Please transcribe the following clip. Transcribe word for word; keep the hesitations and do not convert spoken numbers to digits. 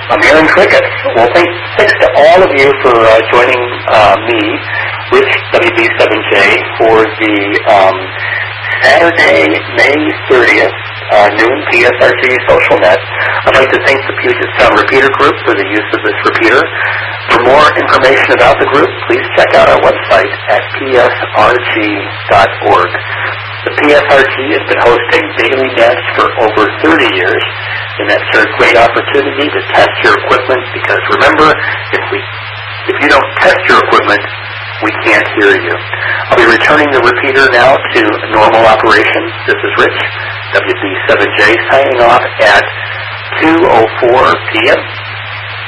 I'm Aaron Cricket. Well, thanks, thanks to all of you for uh, joining uh, me, Rich W B seven J, for the um, Saturday, May thirtieth, uh, noon P S R G Social Net. I'd like to thank the Puget Sound Repeater Group for the use of this repeater. For more information about the group, please check out our website at P S R G dot org. The P S R G has been hosting daily nets for over thirty years, and that's a great opportunity to test your equipment, because remember, if we, if you don't test your equipment, we can't hear you. I'll be returning the repeater now to normal operation. This is Rich, W B seven J, signing off at two oh four p.m.